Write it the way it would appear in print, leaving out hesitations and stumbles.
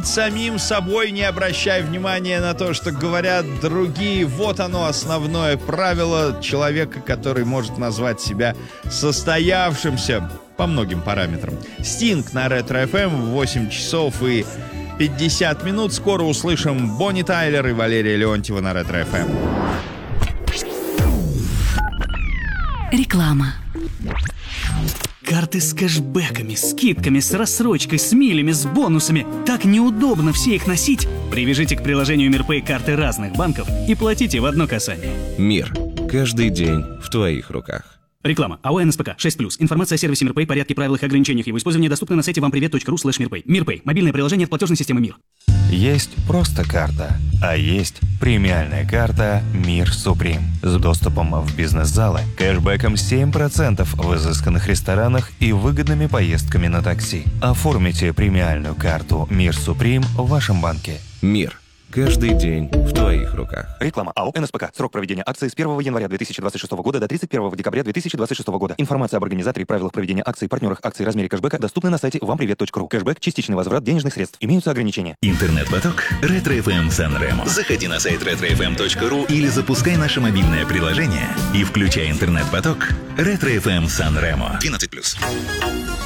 Будь самим собой, не обращай внимания на то, что говорят другие. Вот оно, основное правило человека, который может назвать себя состоявшимся по многим параметрам. Стинг на Ретро-ФМ в 8 часов и 50 минут. Скоро услышим Бонни Тайлер и Валерия Леонтьева на Ретро-ФМ. Реклама. Карты с кэшбэками, скидками, с рассрочкой, с милями, с бонусами. Так неудобно все их носить. Привяжите к приложению МирПэй карты разных банков и платите в одно касание. Мир. Каждый день в твоих руках. Реклама. АО НСПК 6+. Информация о сервисе МирПэй, порядке, правилах и ограничениях его использования доступна на сайте вампривет.ру/мирпэй. МирПэй. Мобильное приложение от платежной системы МИР. Есть просто карта, а есть премиальная карта «Мир Суприм» с доступом в бизнес-залы, кэшбэком 7% в изысканных ресторанах и выгодными поездками на такси. Оформите премиальную карту «Мир Суприм» в вашем банке. Мир. Каждый день в твоих руках. Реклама. АО НСПК. Срок проведения акции с 1 января 2026 года до 31 декабря 2026 года. Информация об организаторе, правилах проведения акций, партнерах акций, размере кэшбэка доступны на сайте вампривет.ру. Кэшбэк – частичный возврат денежных средств. Имеются ограничения. Интернет-поток Ретро-ФМ Сан-Ремо. Заходи на сайт retrofm.ru или запускай наше мобильное приложение и включай интернет-поток Ретро-ФМ Сан-Ремо. 12+.